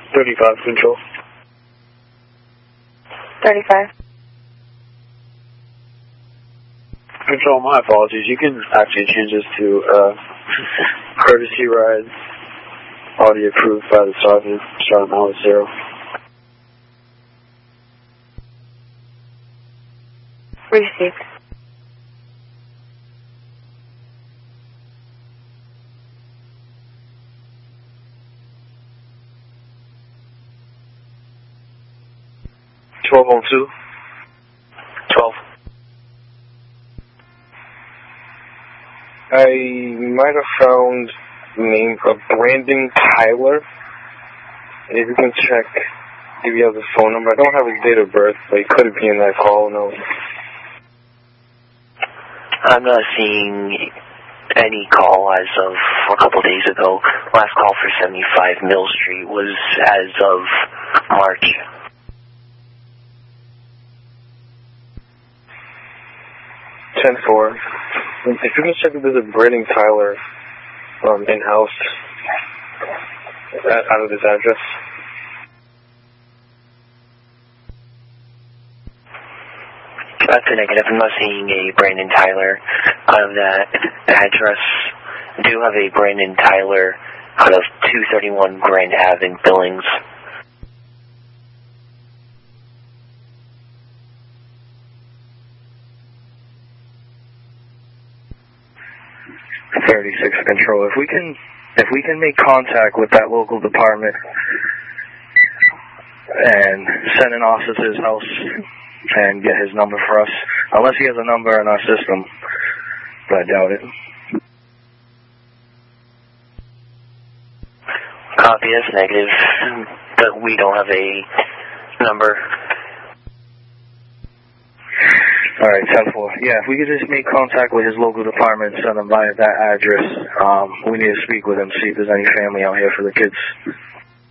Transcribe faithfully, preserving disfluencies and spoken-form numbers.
thirty-five, control. thirty-five. Control, my apologies. You can actually change this to uh, courtesy ride, already approved by the sergeant, starting out with zero. Received. twelve oh two. twelve. I might have found the name of Brandon Tyler. If you can check if you have his phone number. I don't have his date of birth, but he could be in that call, no. I'm not seeing any call as of a couple days ago. Last call for seventy-five Mill Street was as of March. ten four. If you can check if there's a Brandon Tyler um, in-house out of this address. That's a negative. I'm not seeing a Brandon Tyler out of that address. I do have a Brandon Tyler out of two thirty-one Grand Ave in Billings. thirty-six control. If we can, if we can make contact with that local department and send an officer to his house and get his number for us, unless he has a number in our system, but I doubt it. Copy, that's negative, but we don't have a number. All right, ten four. Yeah, if we could just make contact with his local department, send them by that address. Um, we need to speak with him, see if there's any family out here for the kids.